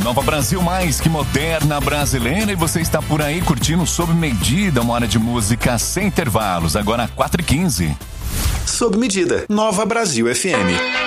Nova Brasil, mais que moderna brasileira, e você está por aí curtindo Sob Medida, uma hora de música sem intervalos, agora 4h15. Sob Medida, Nova Brasil FM.